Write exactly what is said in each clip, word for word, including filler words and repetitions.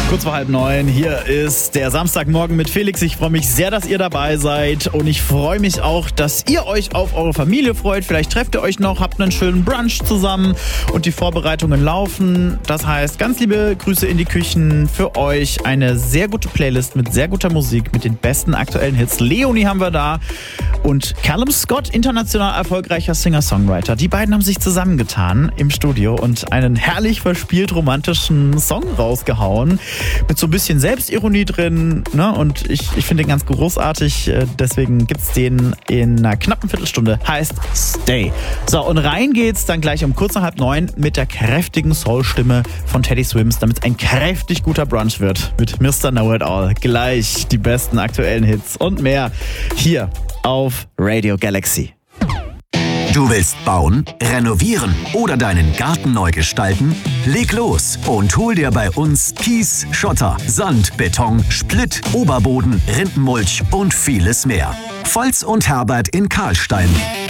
Kurz vor halb neun, hier ist der Samstagmorgen mit Felix. Ich freue mich sehr, dass ihr dabei seid und ich freue mich auch, dass ihr euch auf eure Familie freut. Vielleicht trefft ihr euch noch, habt einen schönen Brunch zusammen und die Vorbereitungen laufen. Das heißt, ganz liebe Grüße in die Küchen für euch. Eine sehr gute Playlist mit sehr guter Musik, mit den besten aktuellen Hits. Leonie haben wir da und Callum Scott, international erfolgreicher Singer-Songwriter. Die beiden haben sich zusammengetan im Studio und einen herrlich verspielt romantischen Song rausgehauen. Mit so ein bisschen Selbstironie drin, ne? Und ich, ich finde den ganz großartig. Deswegen gibt's den in einer knappen Viertelstunde. Heißt Stay. So, und rein geht's dann gleich um kurz nach halb neun mit der kräftigen Soul-Stimme von Teddy Swims, damit es ein kräftig guter Brunch wird mit Mister Know It All. Gleich die besten aktuellen Hits und mehr hier auf Radio Galaxy. Du willst bauen, renovieren oder deinen Garten neu gestalten? Leg los und hol dir bei uns Kies, Schotter, Sand, Beton, Splitt, Oberboden, Rindenmulch und vieles mehr. Volz und Herbert in Karlstein.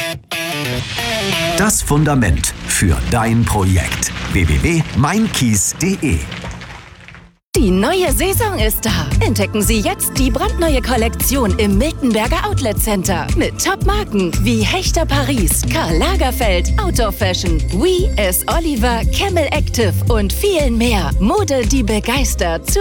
Das Fundament für dein Projekt. w w w punkt mein kies punkt de. Die neue Saison ist da. Entdecken Sie jetzt die brandneue Kollektion im Miltenberger Outlet Center. Mit Top-Marken wie Hechter Paris, Karl Lagerfeld, Outdoor Fashion, We, S. Oliver, Camel Active und vielen mehr. Mode, die begeistert.